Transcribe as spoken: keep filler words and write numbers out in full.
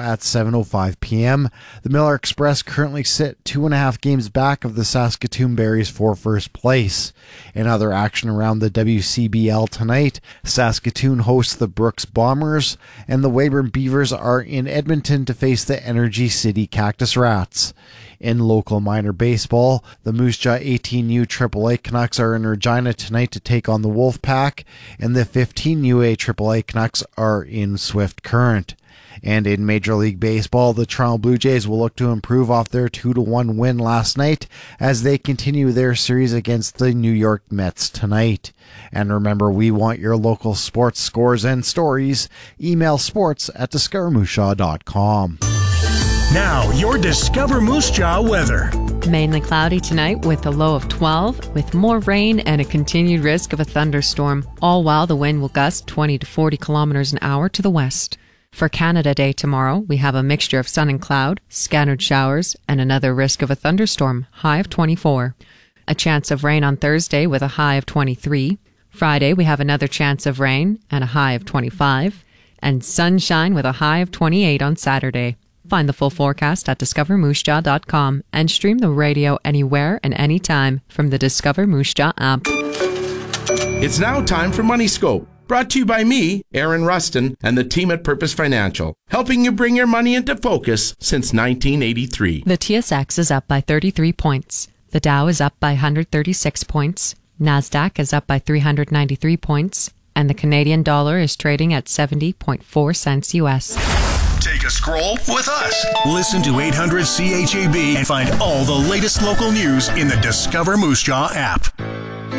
at seven oh five p.m. The Miller Express currently sit two and a half games back of the Saskatoon Berries for first place. In other action around the W C B L tonight, Saskatoon hosts the Brooks Bombers, and the Weyburn Beavers are in Edmonton to face the Energy City Cactus Rats. In local minor baseball, the Moose Jaw eighteen U triple A Canucks are in Regina tonight to take on the Wolfpack, and the fifteen U A triple A Canucks are in Swift Current. And in Major League Baseball, the Toronto Blue Jays will look to improve off their two to one win last night as they continue their series against the New York Mets tonight. And remember, we want your local sports scores and stories. Email sports at discover moose jaw dot com. Now, your Discover Moose Jaw weather. Mainly cloudy tonight with a low of twelve, with more rain and a continued risk of a thunderstorm, all while the wind will gust twenty to forty kilometers an hour to the west. For Canada Day tomorrow, we have a mixture of sun and cloud, scattered showers, and another risk of a thunderstorm, high of twenty-four. A chance of rain on Thursday with a high of twenty-three. Friday, we have another chance of rain and a high of twenty-five. And sunshine with a high of twenty-eight on Saturday. Find the full forecast at discover moose jaw dot com and stream the radio anywhere and anytime from the Discover Moose Jaw app. It's now time for Money Scope, brought to you by me, Aaron Rustin, and the team at Purpose Financial, helping you bring your money into focus since nineteen eighty-three. The T S X is up by thirty-three points. The Dow is up by one hundred thirty-six points. NASDAQ is up by three hundred ninety-three points. And the Canadian dollar is trading at seventy point four cents U S. Take a scroll with us. Listen to eight hundred C H A B and find all the latest local news in the Discover Moose Jaw app.